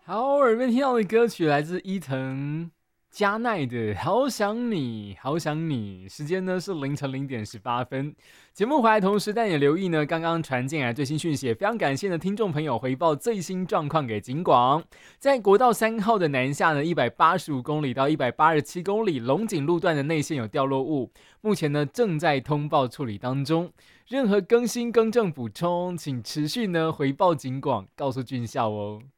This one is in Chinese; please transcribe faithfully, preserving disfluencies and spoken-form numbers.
好，耳边听到的歌曲来自伊藤加奈的《好想你，好想你》。时间呢是凌晨零点十八分。节目回来同时，但也留意呢，刚刚传进来最新讯息，非常感谢的听众朋友回报最新状况给警广。在国道三号的南下呢，一百八十五公里到一百八十七公里，龙井路段的内线有掉落物，目前呢正在通报处理当中。任何更新更正补充，请持续呢回报警广，告诉军校哦。